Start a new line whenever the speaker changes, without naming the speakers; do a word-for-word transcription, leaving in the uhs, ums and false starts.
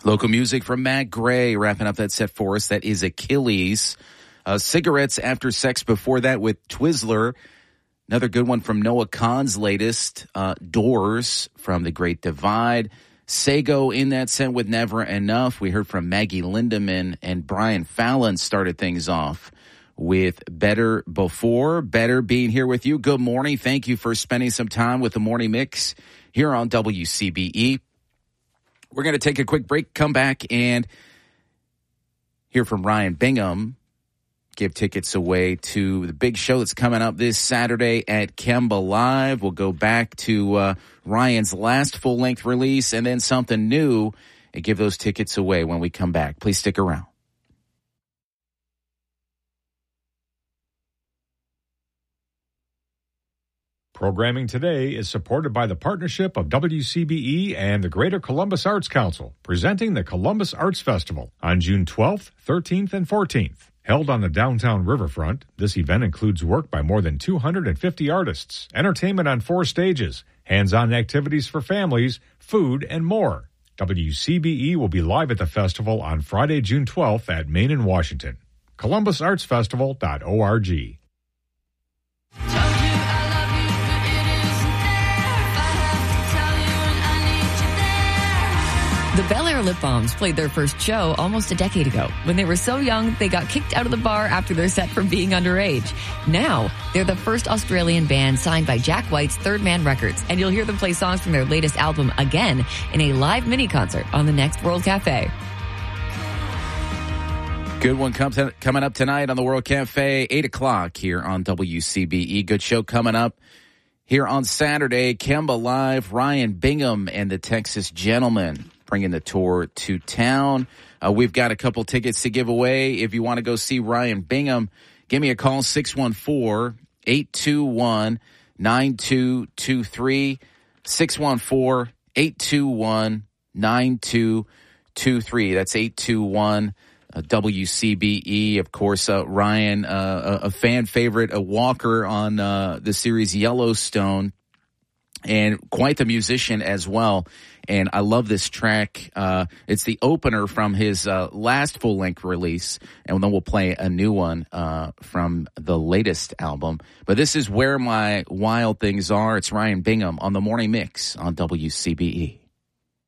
Local music from Matt Gray, wrapping up that set for us. That is Achilles. Uh, Cigarettes After Sex before that with Twizzler. Another good one from Noah Kahan's latest, uh, Doors from The Great Divide. Sego in that set with Never Enough. We heard from Maggie Lindemann, and Brian Fallon started things off with Better Before. Better being here with you. Good morning. Thank you for spending some time with the Morning Mix here on W C B E. We're going to take a quick break, come back, and hear from Ryan Bingham. Give tickets away to the big show that's coming up this Saturday at Kemba Live. We'll go back to uh, Ryan's last full-length release and then something new and give those tickets away when we come back. Please stick around.
Programming today is supported by the partnership of W C B E and the Greater Columbus Arts Council, presenting the Columbus Arts Festival on June twelfth, thirteenth, and fourteenth. Held on the downtown riverfront, this event includes work by more than two hundred fifty artists, entertainment on four stages, hands-on activities for families, food, and more. W C B E will be live at the festival on Friday, June twelfth at Main and Washington. columbus arts festival dot org.
The Bel Air Lip Balms played their first show almost a decade ago. When they were so young, they got kicked out of the bar after their set for being underage. Now, they're the first Australian band signed by Jack White's Third Man Records, and you'll hear them play songs from their latest album again in a live mini-concert on the next World Cafe.
Good one comes coming up tonight on the World Cafe, eight o'clock here on W C B E. Good show coming up here on Saturday. Kemba Live, Ryan Bingham and the Texas Gentlemen bringing the tour to town. Uh, we've got a couple tickets to give away. If you want to go see Ryan Bingham, give me a call, six one four, eight two one, nine two two three, six one four, eight two one, nine two two three. That's eight two one, W C B E. Of course, uh, Ryan, uh, a, a fan favorite, a walker on uh, the series Yellowstone, and quite the musician as well. And I love this track. Uh, it's the opener from his uh, last full-length release, and then we'll play a new one uh, from the latest album. But this is Where My Wild Things Are. It's Ryan Bingham on the Morning Mix on W C B E.